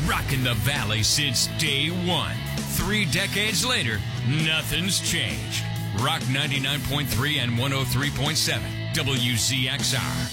Rocking the Valley since day one. 3 decades later, nothing's changed. Rock 99.3 and 103.7 WZXR.